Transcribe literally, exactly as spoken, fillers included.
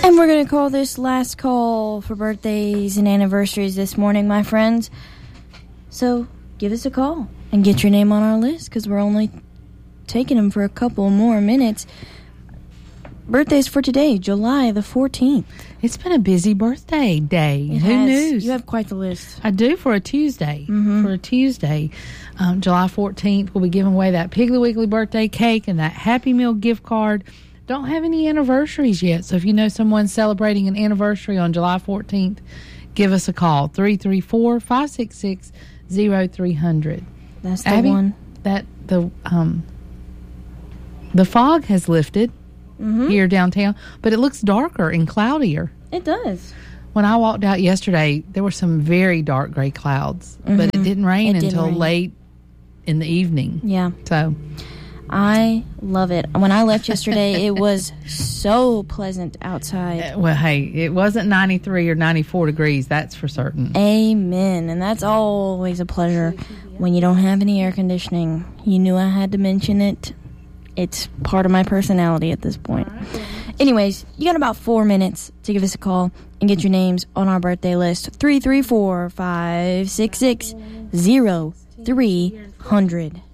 And we're going to call this last call for birthdays and anniversaries this morning, my friends. So give us a call and get your name on our list, because we're only taking them for a couple more minutes. Birthdays for today, July the fourteenth. It's been a busy birthday day. It Who has. knew? You have quite the list. I do for a Tuesday. Mm-hmm. For a Tuesday. Um, July fourteenth, we'll be giving away that Piggly Wiggly birthday cake and that Happy Meal gift card. Don't have any anniversaries yet, so if you know someone celebrating an anniversary on July fourteenth, give us a call, three three four, five six six, zero three zero zero. That's the Abby, one. That the um the fog has lifted Mm-hmm. here downtown, but it looks darker and cloudier. It does. When I walked out yesterday, there were some very dark gray clouds, Mm-hmm. but it didn't rain It didn't until rain. late in the evening. Yeah. So I love it. When I left yesterday, it was so pleasant outside. Uh, well, hey, it wasn't ninety-three or ninety-four degrees, that's for certain. Amen. And that's always a pleasure when you don't have any air conditioning. You knew I had to mention it. It's part of my personality at this point. Anyways, you got about four minutes to give us a call and get your names on our birthday list. three three four, five six six, zero three zero zero.